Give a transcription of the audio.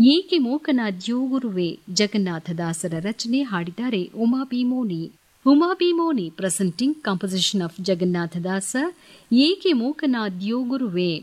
ಏಕೆ ಮೂಕನಾದ್ಯೋ ಗುರುವೆ ಜಗನ್ನಾಥದಾಸರ ರಚನೆ ಹಾಡಿದ್ದಾರೆ Uma B Moni. Uma B Moni presenting composition of Jagannatha Dasa ಏಕೆ ಮೂಕನಾದ್ಯೋ ಗುರುವೆ.